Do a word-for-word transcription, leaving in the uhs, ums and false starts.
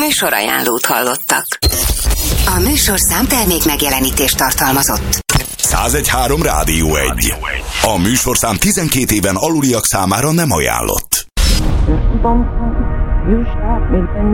Műsorajánlót hallottak. A műsorszám termék megjelenítést tartalmazott. száz egy pont három Rádió egy. A műsorszám tizenkét éven aluliak számára nem ajánlott.